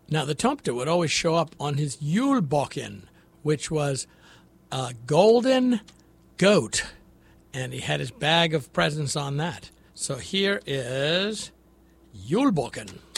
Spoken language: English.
Now, the tomte would always show up on his Julebokken, which was a golden goat, and he had his bag of presents on that. So here is Julebokken.